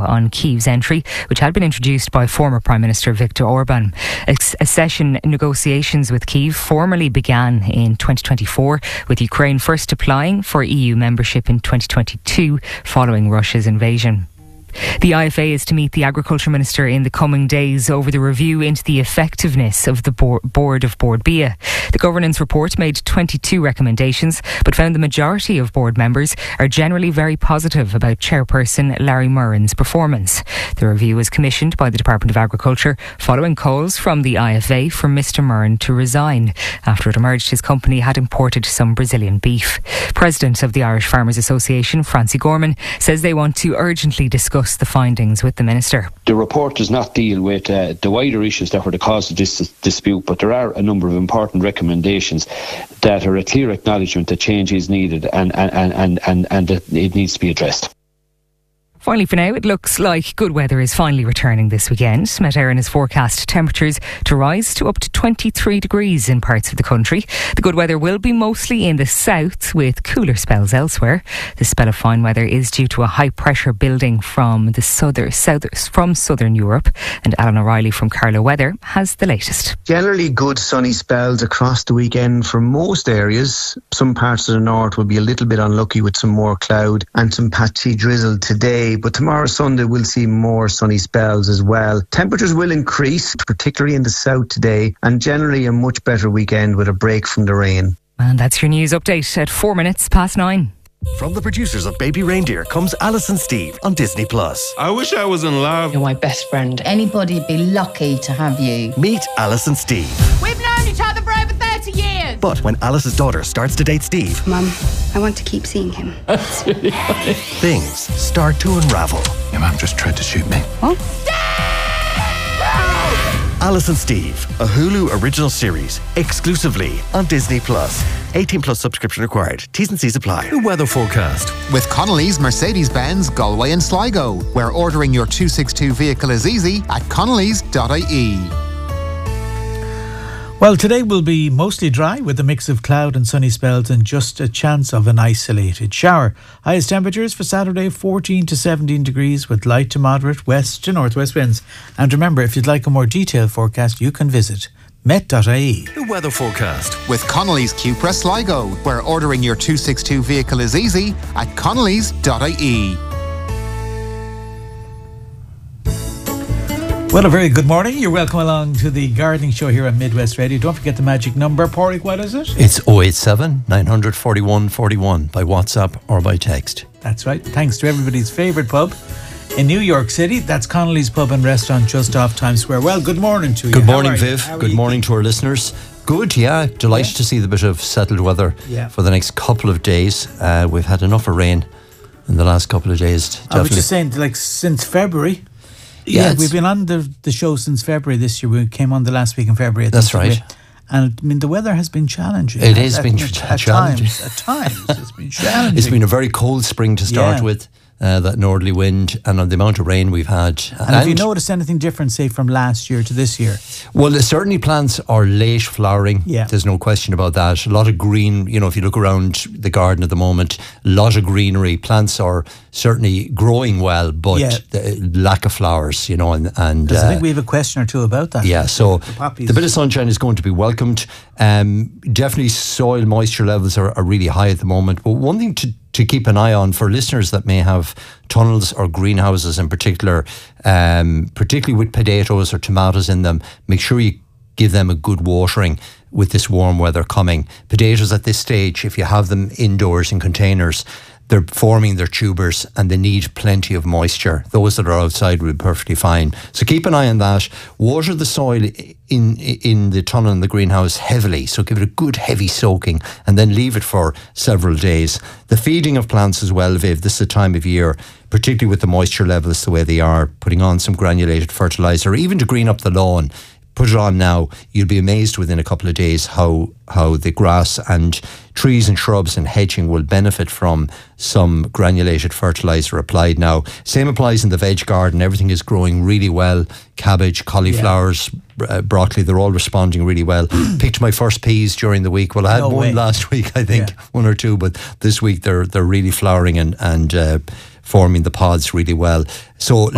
on Kyiv's entry, which had been introduced by former Prime Minister Viktor Orban. Accession negotiations with Kyiv formally began in 2024, with Ukraine first applying for EU membership in 2022 following Russia's invasion. The IFA is to meet the Agriculture Minister in the coming days over the review into the effectiveness of the board of Bord Bia. The governance report made 22 recommendations, but found the majority of board members are generally very positive about Chairperson Larry Murren's performance. The review was commissioned by the Department of Agriculture following calls from the IFA for Mr Murren to resign after it emerged his company had imported some Brazilian beef. President of the Irish Farmers Association, Francie Gorman, says they want to urgently discuss the findings with the Minister. The report does not deal with the wider issues that were the cause of this dispute, but there are a number of important recommendations that are a clear acknowledgement that change is needed and that it needs to be addressed. Finally, for now, it looks like good weather is finally returning this weekend. Met Éireann has forecast temperatures to rise to up to 23 degrees in parts of the country. The good weather will be mostly in the south, with cooler spells elsewhere. This spell of fine weather is due to a high pressure building from southern Europe. And Alan O'Reilly from Carlow Weather has the latest. Generally good sunny spells across the weekend for most areas. Some parts of the north will be a little bit unlucky with some more cloud and some patchy drizzle today. But tomorrow Sunday we'll see more sunny spells as well. Temperatures will increase, particularly in the south today, and generally a much better weekend with a break from the rain. And that's your news update at 9:04. From the producers of Baby Reindeer comes Alice and Steve on Disney+. I wish I was in love. You're my best friend. Anybody'd be lucky to have you. Meet Alice and Steve. We've known each other for over 30 years. But when Alice's daughter starts to date Steve... Mum, I want to keep seeing him. That's really funny. Things start to unravel. Your mum just tried to shoot me. What? Alice and Steve, a Hulu original series, exclusively on Disney+. 18+ subscription required. T's and C's apply. The weather forecast. With Connolly's Mercedes-Benz, Galway and Sligo, where ordering your 262 vehicle is easy at connellys.ie. Well, today will be mostly dry with a mix of cloud and sunny spells and just a chance of an isolated shower. Highest temperatures for Saturday 14 to 17 degrees with light to moderate west to northwest winds. And remember, if you'd like a more detailed forecast, you can visit met.ie. The weather forecast. With Connolly's Cupra Sligo, where ordering your 262 vehicle is easy at connellys.ie. Well, a very good morning. You're welcome along to the gardening show here on Midwest Radio. Don't forget the magic number. Pádraig, what is it? It's 087 941 41 by WhatsApp or by text. That's right. Thanks to everybody's favourite pub in New York City. That's Connolly's Pub and Restaurant just off Times Square. Well, good morning to you. Good morning, Viv. Good morning to our listeners. Good, yeah. Delighted to see the bit of settled weather for the next couple of days. We've had enough of rain in the last couple of days. I was just saying, like, since February. Yeah, we've been on the show since February this year. We came on the last week in February. That's right. And I mean, the weather has been challenging. It has been challenging. At times, it's been challenging. It's been a very cold spring to start with. That northerly wind and on the amount of rain we've had. And have you noticed anything different, say, from last year to this year? Well, certainly plants are late flowering. Yeah. There's no question about that. A lot of green, if you look around the garden at the moment, a lot of greenery. Plants are certainly growing well, but the lack of flowers, and I think we have a question or two about that. Yeah, so the bit of sunshine is going to be welcomed. Definitely soil moisture levels are really high at the moment. But one thing to keep an eye on for listeners that may have tunnels or greenhouses in particular, particularly with potatoes or tomatoes in them, make sure you give them a good watering with this warm weather coming. Potatoes at this stage, if you have them indoors in containers, they're forming their tubers and they need plenty of moisture. Those that are outside will be perfectly fine. So keep an eye on that. Water the soil in the tunnel and the greenhouse heavily. So give it a good heavy soaking and then leave it for several days. The feeding of plants as well, Viv, this is the time of year, particularly with the moisture levels the way they are, putting on some granulated fertiliser, even to green up the lawn. Put it on now. You'll be amazed within a couple of days how the grass and trees and shrubs and hedging will benefit from some granulated fertiliser applied now. Same applies in the veg garden. Everything is growing really well. Cabbage, cauliflowers, broccoli, they're all responding really well. Picked my first peas during the week. Well, I had one last week, I think, one or two, but this week they're really flowering and forming the pods really well. So